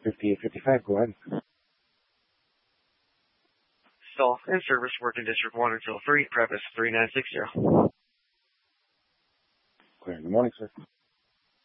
5855. Go ahead. Stall and service working District 1 until 3, preface 3960. Clear. Good morning, sir.